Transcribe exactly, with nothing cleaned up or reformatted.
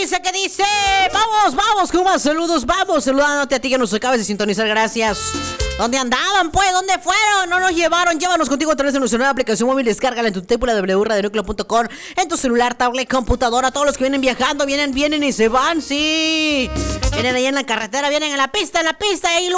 dice? ¿Qué dice? Vamos, vamos, con más saludos. Vamos, saludándote a ti que nos acabas de sintonizar. Gracias. ¿Dónde andaban, pues? ¿Dónde fueron? No nos llevaron. Llévanos contigo a través de nuestra nueva aplicación móvil. Descárgala en tu w w w punto radio núcleo punto com, en tu celular, tablet, computadora. Todos los que vienen viajando, vienen, vienen y se van, sí. Vienen ahí en la carretera, vienen en la pista, en la pista. Ahí